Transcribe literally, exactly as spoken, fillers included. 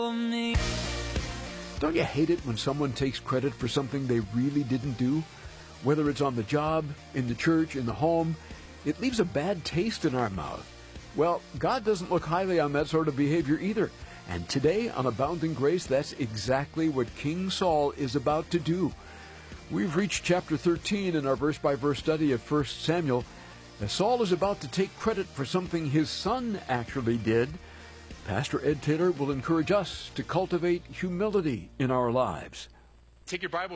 Don't you hate it when someone takes credit for something they really didn't do? Whether it's on the job, in the church, in the home, it leaves a bad taste in our mouth. Well, God doesn't look highly on that sort of behavior either. And today on Abounding Grace, that's exactly what King Saul is about to do. We've reached chapter thirteen in our verse-by-verse study of First Samuel. As Saul is about to take credit for something his son actually did, Pastor Ed Taylor will encourage us to cultivate humility in our lives. Take your Bible.